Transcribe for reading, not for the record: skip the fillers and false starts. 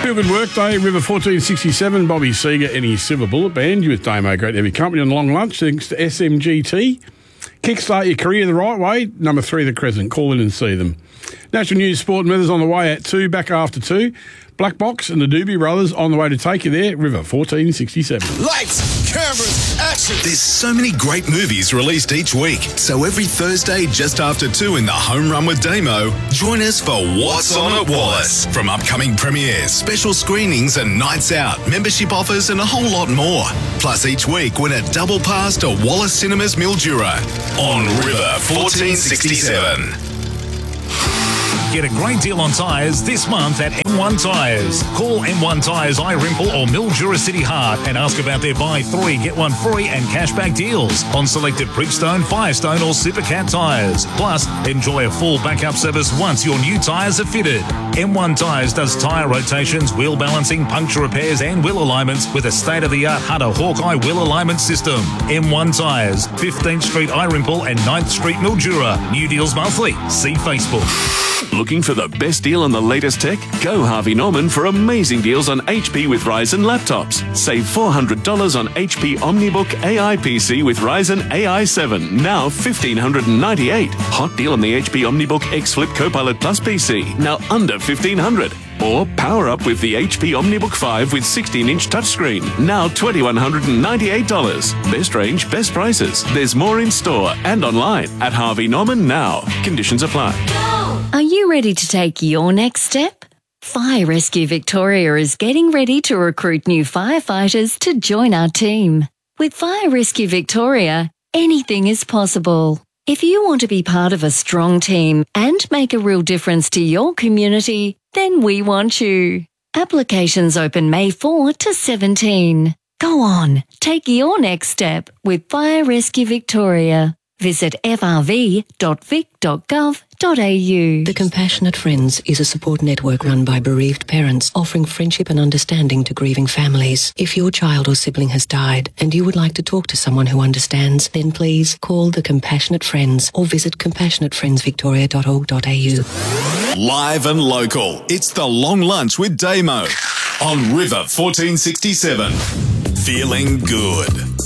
Feel Good Workday, River 1467, Bobby Seeger and his Silver Bullet Band. You with Damo, great to have your company on the long lunch. Thanks to SMGT. Kickstart your career the right way. Number 3, The Crescent. Call in and see them. National News, Sport and Weather's on the way at 2, back after 2. Black Box and the Doobie Brothers on the way to take you there. River 1467. Lights, cameras, action. There's so many great movies released each week. So every Thursday just after 2 in the Home Run with Damo, join us for What's On at Wallace. From upcoming premieres, special screenings and nights out, membership offers and a whole lot more. Plus each week win a double pass to Wallace Cinemas Mildura on River 1467. Get a great deal on tyres this month at M1 Tyres. Call M1 Tyres Irimple or Mildura City Heart and ask about their buy 3, get 1 free and cashback deals on selected Bridgestone, Firestone or Supercat tyres. Plus, enjoy a full backup service once your new tyres are fitted. M1 Tyres does tyre rotations, wheel balancing, puncture repairs and wheel alignments with a state-of-the-art Hunter Hawkeye wheel alignment system. M1 Tyres, 15th Street Irimple and 9th Street Mildura. New deals monthly. See Facebook. Looking for the best deal on the latest tech? Go Harvey Norman for amazing deals on HP with Ryzen laptops. Save $400 on HP OmniBook AI PC with Ryzen AI 7, now $1,598. Hot deal on the HP OmniBook X Flip Copilot Plus PC, now under $1,500. Or power up with the HP OmniBook 5 with 16-inch touchscreen, now $2,198. Best range, best prices. There's more in store and online at Harvey Norman now. Conditions apply. Are you ready to take your next step? Fire Rescue Victoria is getting ready to recruit new firefighters to join our team. With Fire Rescue Victoria, anything is possible. If you want to be part of a strong team and make a real difference to your community, then we want you. Applications open May 4 to 17. Go on, take your next step with Fire Rescue Victoria. Visit frv.vic.gov.au. The Compassionate Friends is a support network run by bereaved parents, offering friendship and understanding to grieving families. If your child or sibling has died and you would like to talk to someone who understands, then please call the Compassionate Friends or visit compassionatefriendsvictoria.org.au. Live and local, it's the Long Lunch with Damo on River 1467. Feeling good.